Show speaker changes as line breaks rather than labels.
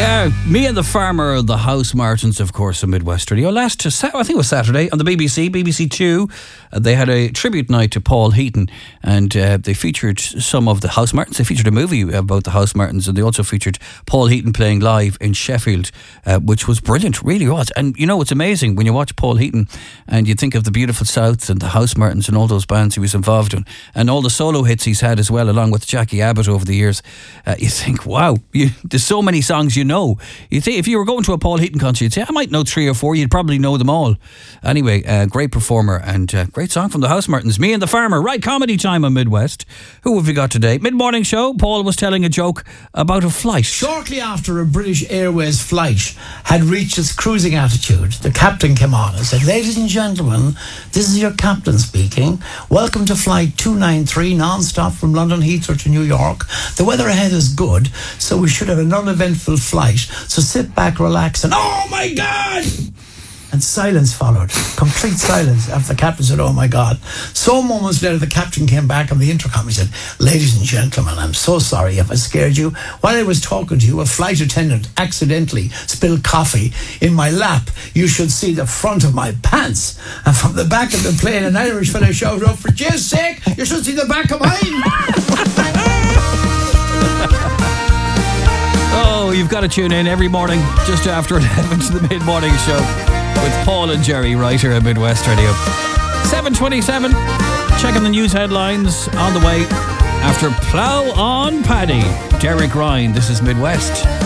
Me and the Farmer, the House Martins, of course, on Midwest Radio. I think it was Saturday, on the BBC 2, they had a tribute night to Paul Heaton, and they featured some of the House Martins. They featured a movie about the House Martins, and they also featured Paul Heaton playing live in Sheffield, which was brilliant, really was. And you know, it's amazing when you watch Paul Heaton and you think of the Beautiful South and the House Martins and all those bands he was involved in, and all the solo hits he's had as well, along with Jackie Abbott over the years. You think, wow, there's so many songs you know. You think if you were going to a Paul Heaton concert, you'd say, I might know 3 or 4. You'd probably know them all. Anyway, great performer and great song from the House Martins. Me and the Farmer. Right, comedy time on Midwest. Who have we got today? Mid-morning show. Paul was telling a joke about a flight.
Shortly after a British Airways flight had reached its cruising altitude, the captain came on and said, "Ladies and gentlemen, this is your captain speaking. Welcome to flight 293 non-stop from London Heathrow to New York. The weather ahead is good, so we should have an uneventful flight. So sit back, relax, and oh my God!" And silence followed. Complete silence after the captain said, "Oh my God." So moments later, the captain came back on the intercom. He said, "Ladies and gentlemen, I'm so sorry if I scared you. While I was talking to you, a flight attendant accidentally spilled coffee in my lap. You should see the front of my pants." And from the back of the plane, an Irish fellow shouted out, "For Jesus' sake, you should see the back of mine."
Oh, you've got to tune in every morning just after 11 to the mid-morning show with Paul and Jerry right here at Midwest Radio. 7:27, checking the news headlines on the way after Plough on Paddy. Derek Ryan, this is Midwest.